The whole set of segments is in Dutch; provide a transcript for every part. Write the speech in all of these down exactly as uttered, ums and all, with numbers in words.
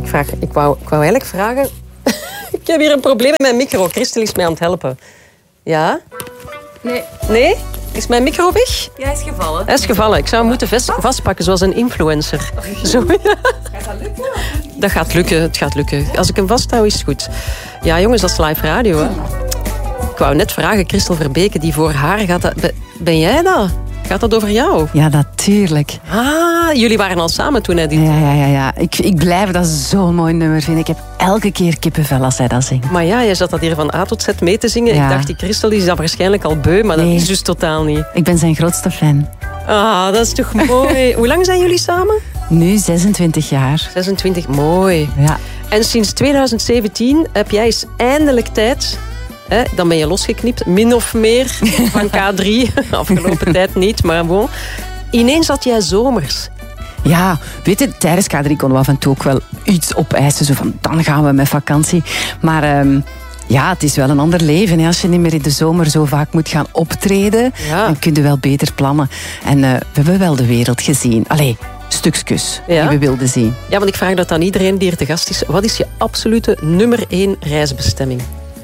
vraag, ik, wou, ik wou eigenlijk vragen... ik heb hier een probleem met mijn micro. Christel is mij aan het helpen. Ja? Nee. Nee? Is mijn micro weg? Ja, hij is gevallen. Hij is gevallen. Ik zou hem moeten vast, vastpakken, zoals een influencer. Zo, ja. Gaat dat lukken? Dat gaat lukken, het gaat lukken. Als ik hem vasthoud, is het goed. Ja, jongens, dat is live radio, hè. Ik wou net vragen, Christel Verbeke, die voor haar gaat... Dat, ben jij dat? Gaat dat over jou? Ja, natuurlijk. Ah, jullie waren al samen toen hij dit... Ja, ja, ja. ja. Ik, ik blijf dat zo'n mooi nummer vinden. Ik heb elke keer kippenvel als hij dat zingt. Maar ja, jij zat dat hier van A tot Z mee te zingen. Ja. Ik dacht, die Christel die is dat waarschijnlijk al beu, maar Nee. dat is dus totaal niet. Ik ben zijn grootste fan. Ah, dat is toch mooi. Hoe lang zijn jullie samen? Nu zesentwintig jaar. zesentwintig, mooi. Ja. En sinds twintig zeventien heb jij eens eindelijk tijd... Hè, dan ben je losgeknipt, min of meer, van K drie. Afgelopen tijd niet, maar bon. Ineens had jij zomers. Ja, weet je, tijdens K drie konden we af en toe ook wel iets opeisen. Zo van, dan gaan we met vakantie. Maar um, ja, het is wel een ander leven. Hè. Als je niet meer in de zomer zo vaak moet gaan optreden, Ja. dan kun je wel beter plannen. En uh, we hebben wel de wereld gezien. Allee, stukjes Ja. die we wilden zien. Ja, want ik vraag dat aan iedereen die hier te gast is. Wat is je absolute nummer één reisbestemming?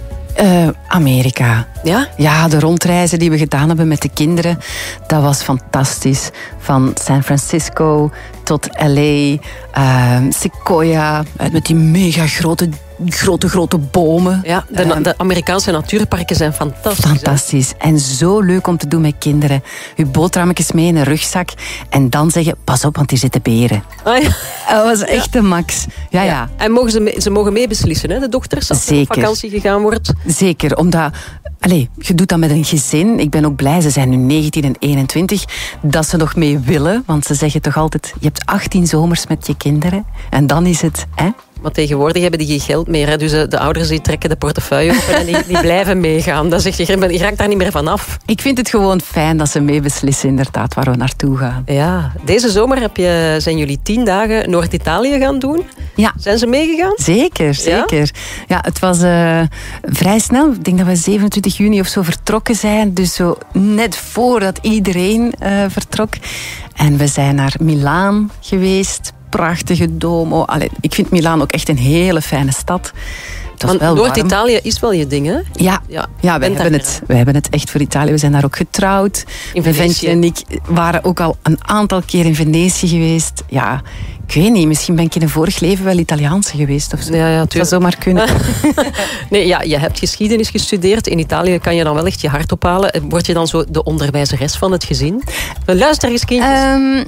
Uh, Amerika. Ja? Ja, de rondreizen die we gedaan hebben met de kinderen, dat was fantastisch. Van San Francisco tot L A, uh, Sequoia, met die mega grote, grote, grote bomen. Ja, de, Uh, de Amerikaanse natuurparken zijn fantastisch. Fantastisch. En zo leuk om te doen met kinderen. Je boterhammetjes mee in een rugzak en dan zeggen, pas op, want hier zitten beren. Hè? Ah, ja. Dat was echt de max. Ja, ja. Ja. En mogen ze, mee, ze mogen meebeslissen, hè, de dochters, als er op Zeker. vakantie gegaan wordt. Zeker, omdat... Allez, je doet dat met een gezin. Ik ben ook blij, ze zijn nu negentien en eenentwintig, dat ze nog mee willen. Want ze zeggen toch altijd, je hebt achttien zomers met je kinderen. En dan is het... Hè? Maar tegenwoordig hebben die geen geld meer. Hè. Dus de, de ouders die trekken de portefeuille op en die, die blijven meegaan. Dat zegt je, je raakt daar niet meer van af. Ik vind het gewoon fijn dat ze meebeslissen inderdaad waar we naartoe gaan. Ja, deze zomer heb je, zijn jullie tien dagen Noord-Italië gaan doen. Ja. Zijn ze meegegaan? Zeker, zeker. Ja, ja het was uh, vrij snel. Ik denk dat we zevenentwintig juni of zo vertrokken zijn. Dus zo net voordat iedereen uh, vertrok. En we zijn naar Milaan geweest. Prachtige Duomo. Allee, ik vind Milaan ook echt een hele fijne stad. Het was wel Noord-Italië is wel je ding, hè? Ja, ja, ja wij, hebben het, wij hebben het echt voor Italië. We zijn daar ook getrouwd. In Mijn Venetië. ventje en ik waren ook al een aantal keer in Venetië geweest. Ja, ik weet niet. Misschien ben ik in een vorig leven wel Italiaanse geweest of zo. Ja, ja, dat zou zomaar kunnen. Nee, ja, je hebt geschiedenis gestudeerd. In Italië kan je dan wel echt je hart ophalen. Word je dan zo de onderwijzeres van het gezin? Luister eens, kindjes. Um,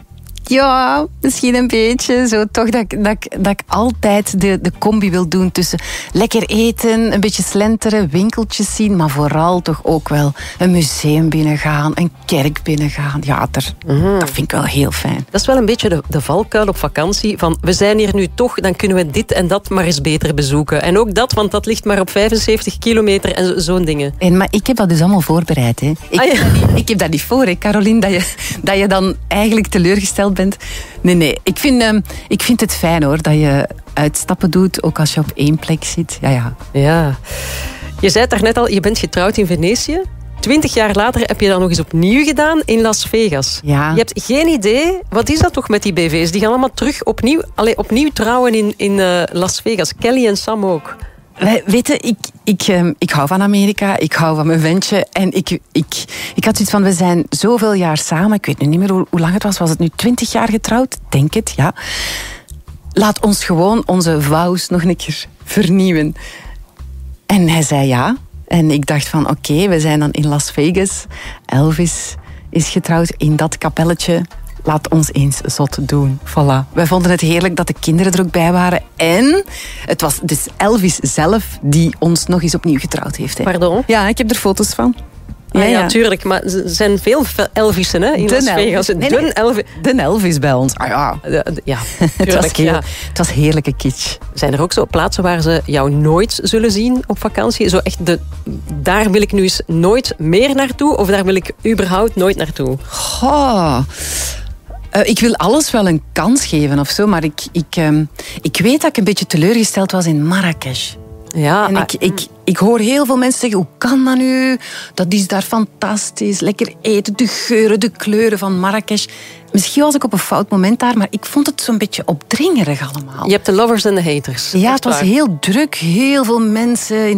Ja, misschien een beetje. Zo, toch dat, ik, dat, ik, dat ik altijd de, de combi wil doen tussen lekker eten, een beetje slenteren, winkeltjes zien, maar vooral toch ook wel een museum binnengaan, een kerk binnengaan. Ja, daar, mm. dat vind ik wel heel fijn. Dat is wel een beetje de, de valkuil op vakantie. Van, we zijn hier nu toch, dan kunnen we dit en dat maar eens beter bezoeken. En ook dat, want dat ligt maar op vijfenzeventig kilometer en zo, zo'n dingen. En, maar ik heb dat dus allemaal voorbereid. Hè. Ik, ah, ja. heb niet, ik heb dat niet voor, hè, Caroline, dat je, dat je dan eigenlijk teleurgesteld bent. Nee, nee. Ik vind, um, ik vind het fijn hoor, dat je uitstappen doet, ook als je op één plek zit. Ja, ja. Ja. Je zei het daarnet al, je bent getrouwd in Venetië. Twintig jaar later heb je dat nog eens opnieuw gedaan in Las Vegas. Ja. Je hebt geen idee, wat is dat toch met die B V's? Die gaan allemaal terug opnieuw, allez, opnieuw trouwen in, in uh, Las Vegas. Kelly en Sam ook. Weet je, ik, ik, um, ik hou van Amerika, ik hou van mijn ventje. En ik, ik, ik had zoiets van, we zijn zoveel jaar samen. Ik weet nu niet meer hoe, hoe lang het was. Was het nu twintig jaar getrouwd? Denk het, ja. Laat ons gewoon onze vows nog een keer vernieuwen. En hij zei ja. En ik dacht van, oké, okay, we zijn dan in Las Vegas. Elvis is getrouwd in dat kapelletje. Laat ons eens zot doen. Voilà. Wij vonden het heerlijk dat de kinderen er ook bij waren. En het was dus Elvis zelf die ons nog eens opnieuw getrouwd heeft. Hè. Pardon? Ja, ik heb er foto's van. Ja, ja, ja, tuurlijk. Maar er zijn veel Elvissen hè, in de Las Vegas. Nee, nee. De, Elvis. de Elvis bij ons. Ah ja. De, de, ja, het, was heel, ja. het was heerlijke kitsch. Zijn er ook zo plaatsen waar ze jou nooit zullen zien op vakantie? Zo echt de, daar wil ik nu eens nooit meer naartoe? Of daar wil ik überhaupt nooit naartoe? Goh... Uh, ik wil alles wel een kans geven of zo, maar ik, ik, um, ik weet dat ik een beetje teleurgesteld was in Marrakesh. Ja, En ik, ik, ik hoor heel veel mensen zeggen, hoe kan dat nu? Dat is daar fantastisch. Lekker eten, de geuren, de kleuren van Marrakesh. Misschien was ik op een fout moment daar, maar ik vond het zo'n beetje opdringerig allemaal. je hebt de lovers en de haters. Ja, Echt het was waar. heel druk. Heel veel mensen in